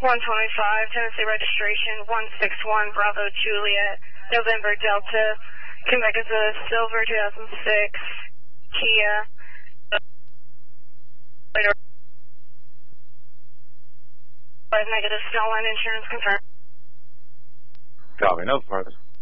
125, Tennessee registration, 161, Bravo Juliet, November Delta, Quebec is a silver 2006, Kia. Negative, Snowline insurance confirmed. Copy, no further.